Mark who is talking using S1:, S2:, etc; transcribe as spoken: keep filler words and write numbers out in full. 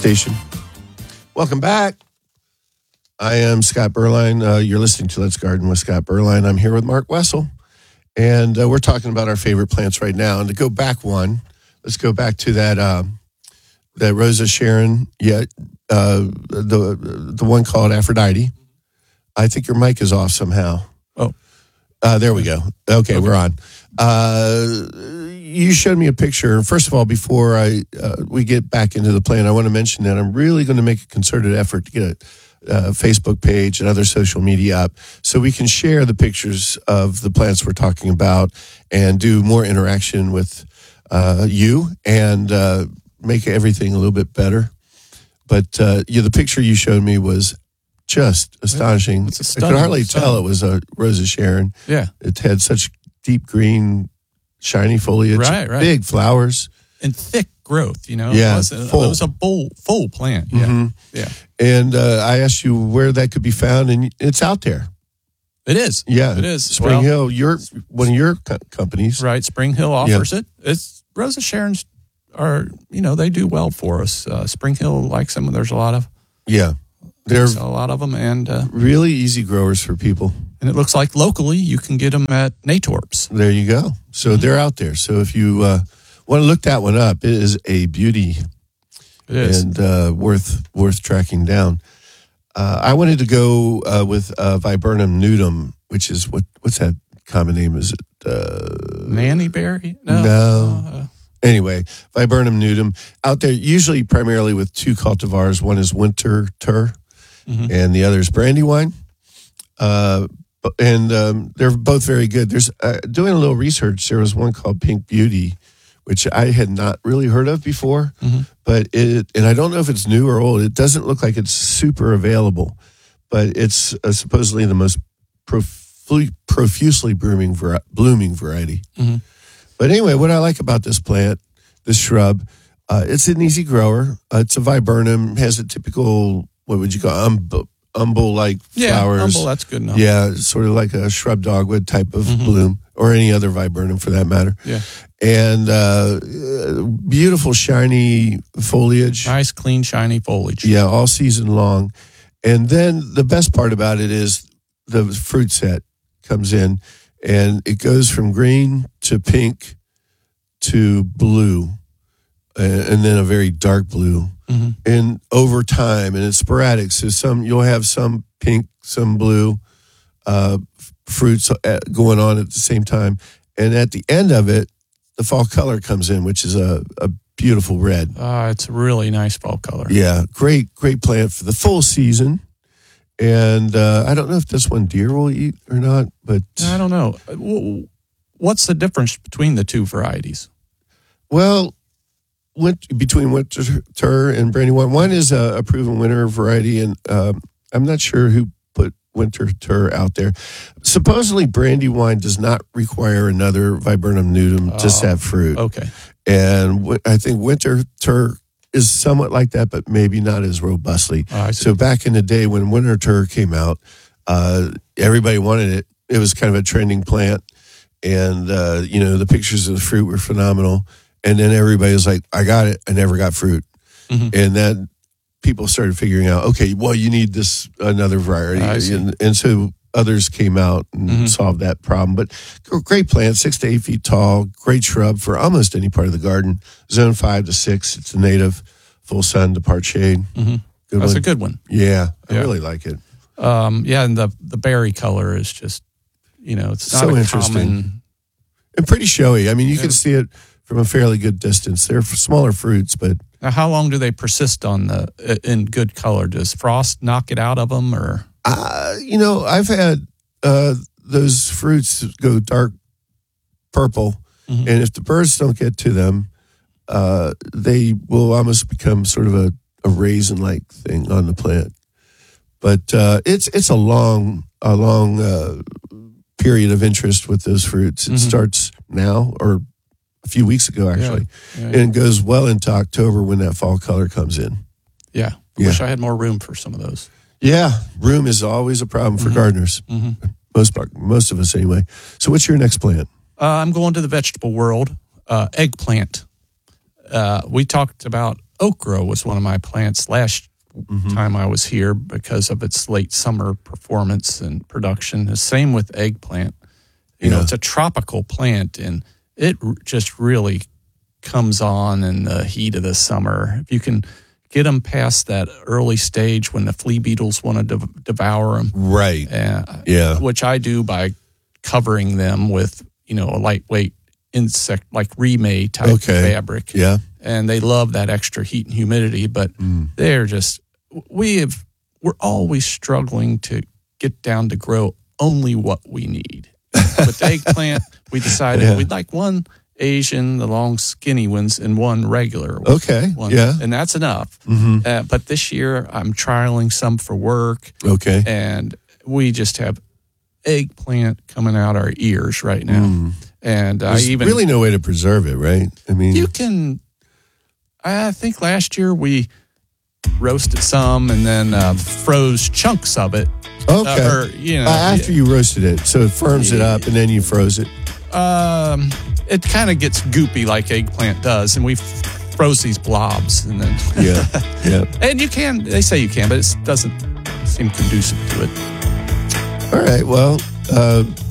S1: station. Welcome back. I am Scott Berline. Uh, you're listening to Let's Garden with Scott Berline. I'm here with Mark Wessel, and uh, we're talking about our favorite plants right now. And to go back one, let's go back to that uh, that Rosa Sharon, yeah, uh, the the one called Aphrodite. I think your mic is off somehow.
S2: Oh,
S1: uh, there we go. Okay, okay. We're on. Uh, you showed me a picture. First of all, before I uh, we get back into the plant, I want to mention that I'm really going to make a concerted effort to get a uh, Facebook page and other social media up so we can share the pictures of the plants we're talking about and do more interaction with uh, you and uh, make everything a little bit better. But uh, yeah, the picture you showed me was just astonishing.
S2: It's
S1: I could hardly tell it was a Rosa Sharon.
S2: Yeah,
S1: it had such deep green, shiny foliage,
S2: right, right.
S1: big flowers,
S2: and thick growth. You know,
S1: yeah,
S2: it was, a, it was a full, full plant. Yeah,
S1: mm-hmm.
S2: yeah.
S1: And uh, I asked you where that could be found, and it's out there.
S2: It is.
S1: Yeah,
S2: it is.
S1: Spring
S2: well,
S1: Hill, your one of your co- companies,
S2: right? Spring Hill offers yeah. it. It's Rosa Sharons are, you know, they do well for us. Uh, Spring Hill likes them. There's a lot of
S1: yeah. There's
S2: a lot of them, and uh,
S1: really easy growers for people.
S2: And it looks like locally you can get them at Natorps.
S1: There you go. So mm-hmm. they're out there. So if you uh, want to look that one up, it is a beauty.
S2: It is.
S1: And uh, worth worth tracking down. Uh, I wanted to go uh, with uh, Viburnum nudum, which is, what what's that common name? Is it? Uh,
S2: Nannyberry? No.
S1: No.
S2: Uh,
S1: Anyway, Viburnum nudum out there, usually primarily with two cultivars. One is Winter Tur, mm-hmm. and the other is Brandywine. Uh, and um, they're both very good. There's uh, doing a little research. There was one called Pink Beauty, which I had not really heard of before.
S2: Mm-hmm.
S1: But it, and I don't know if it's new or old. It doesn't look like it's super available, but it's uh, supposedly the most prof- profusely blooming var- blooming variety.
S2: Mm-hmm.
S1: But anyway, what I like about this plant, this shrub, uh, it's an easy grower. Uh, it's a viburnum, has a typical, what would you call um, umbel-like
S2: yeah,
S1: flowers.
S2: Umbel, that's good enough.
S1: Yeah, sort of like a shrub dogwood type of
S2: mm-hmm.
S1: bloom, or any other viburnum for that matter.
S2: Yeah.
S1: And uh, beautiful, shiny foliage.
S2: Nice, clean, shiny foliage.
S1: Yeah, all season long. And then the best part about it is the fruit set comes in. And it goes from green to pink to blue, and then a very dark blue.
S2: Mm-hmm.
S1: And over time, and it's sporadic. So some you'll have some pink, some blue uh, fruits going on at the same time. And at the end of it, the fall color comes in, which is a, a beautiful red.
S2: Uh, it's a really nice fall color.
S1: Yeah, great, great plant for the full season. And uh, I don't know if this one deer will eat or not, but
S2: I don't know. What's the difference between the two varieties?
S1: Well, went between Winter and Brandywine. One is a, a proven winter variety, and um, I'm not sure who put Winter Tur out there. Supposedly, Brandywine does not require another Viburnum nudum
S2: oh,
S1: to set fruit.
S2: Okay,
S1: and w- I think Winter Tur is somewhat like that, but maybe not as robustly.
S2: Oh,
S1: so back in the day when Winter Tur came out, uh, everybody wanted it. It was kind of a trending plant, and uh, you know the pictures of the fruit were phenomenal. And then everybody was like, "I got it. I never got fruit."
S2: Mm-hmm.
S1: And then people started figuring out, okay, well, you need this another variety, and, and so others came out and
S2: mm-hmm.
S1: solved that problem. But great plant, six to eight feet tall, great shrub for almost any part of the garden. Zone five to six, it's a native, full sun to part shade.
S2: Mm-hmm.
S1: Good
S2: That's
S1: one.
S2: a good one.
S1: Yeah, I
S2: yeah.
S1: really like it.
S2: Um, yeah, and the the berry color is just, you know, it's not
S1: so
S2: a
S1: interesting
S2: common...
S1: and pretty showy. I mean, you
S2: yeah.
S1: can see it from a fairly good distance. They're smaller fruits, but
S2: now, how long do they persist on the in good color? Does frost knock it out of them, or?
S1: Uh, you know, I've had uh, those fruits go dark purple,
S2: mm-hmm.
S1: and if the birds don't get to them, uh, they will almost become sort of a, a raisin-like thing on the plant. But uh, it's it's a long a long uh, period of interest with those fruits. It
S2: mm-hmm.
S1: starts now, or a few weeks ago actually,
S2: yeah. Yeah, yeah.
S1: and it goes well into October when that fall color comes in.
S2: Yeah, I
S1: yeah.
S2: wish I had more room for some of those.
S1: Yeah, room is always a problem for
S2: mm-hmm.
S1: gardeners.
S2: Mm-hmm.
S1: Most most of us anyway. So what's your next plant?
S2: Uh, I'm going to the vegetable world. Uh, eggplant. Uh, we talked about okra was one of my plants last mm-hmm. time I was here because of its late summer performance and production. The same with eggplant. You yeah. know, it's a tropical plant, and it r- just really comes on in the heat of the summer. If you can get them past that early stage when the flea beetles want to de- devour them.
S1: Right.
S2: Uh,
S1: yeah.
S2: Which I do by covering them with, you know, a lightweight insect, like remade type
S1: okay.
S2: fabric.
S1: Yeah.
S2: And they love that extra heat and humidity, but mm. they're just, we have, we're always struggling to get down to grow only what we need. With the eggplant, we decided yeah. we'd like one Asian, the long skinny ones, and one regular one.
S1: Okay,
S2: one,
S1: yeah.
S2: And that's enough.
S1: Mm-hmm.
S2: Uh, but this year, I'm trialing some for work.
S1: Okay.
S2: And we just have eggplant coming out our ears right now. Mm. And
S1: There's
S2: I even...
S1: really no way to preserve it, right? I mean...
S2: You can... I think last year we roasted some and then uh, froze chunks of it.
S1: Okay.
S2: Uh, or, you know,
S1: uh, after you roasted it, so it firms it up, and then you froze it.
S2: Um, it kind of gets goopy like eggplant does, and we f- froze these blobs, and then
S1: yeah, yeah.
S2: And you can, they say you can, but it doesn't seem conducive to it.
S1: All right. Well, uh,